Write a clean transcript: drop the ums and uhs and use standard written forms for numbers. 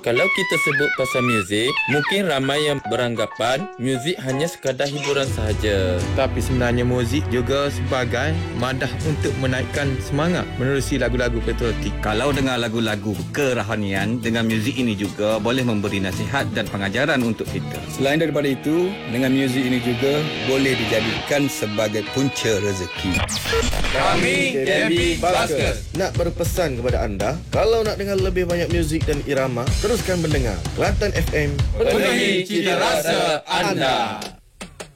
Kalau kita sebut pasal muzik, mungkin ramai yang beranggapan muzik hanya sekadar hiburan sahaja. Tapi sebenarnya muzik juga sebagai madah untuk menaikkan semangat menerusi lagu-lagu patriotik. Kalau dengar lagu-lagu kerohanian, dengan muzik ini juga boleh memberi nasihat dan pengajaran untuk kita. Selain daripada itu, dengan muzik ini juga boleh dijadikan sebagai punca rezeki. Kami KB Buskers Nak berpesan kepada anda, kalau nak dengar lebih banyak muzik dan irama, teruskan mendengar Kelantan FM, penuhi cita rasa anda.